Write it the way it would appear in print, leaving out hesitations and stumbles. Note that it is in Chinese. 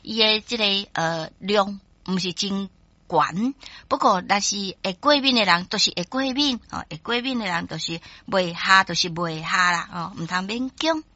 伊诶即个量毋是真悬，不过若是会过敏诶人，都是会过敏会过敏诶人，都是袂下，都是袂下啦毋通勉强。